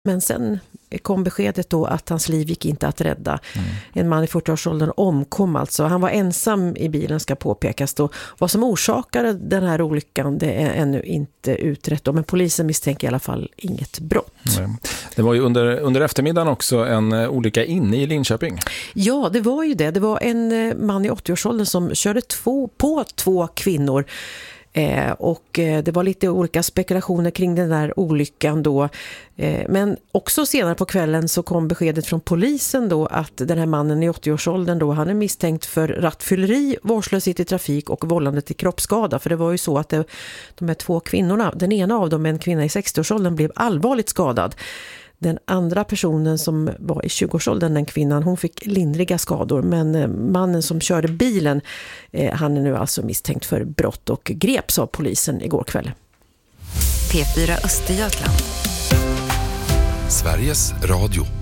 Men sen kom beskedet då att hans liv gick inte att rädda. En man i 40-årsåldern omkom alltså. Han var ensam i bilen, ska påpekas då. Vad som orsakade den här olyckan, det är ännu inte utrett då, men polisen misstänker i alla fall inget brott. Nej. Det var ju under eftermiddagen också en olycka inne i Linköping. Ja, det var ju det. Det var en man i 80-årsåldern som körde på två kvinnor. Och det var lite olika spekulationer kring den där olyckan då. Men också senare på kvällen så kom beskedet från polisen då att den här mannen i 80-årsåldern då, han är misstänkt för rattfylleri, vårdslöshet i trafik och vållande till kroppsskada. För det var ju så att de här två kvinnorna, den ena av dem, en kvinna i 60-årsåldern, blev allvarligt skadad. Den andra personen som var i 20-årsåldern, den kvinnan, hon fick lindriga skador. Men mannen som körde bilen, han är nu alltså misstänkt för brott och greps av polisen igår kväll. P4 Östergötland. Sveriges Radio.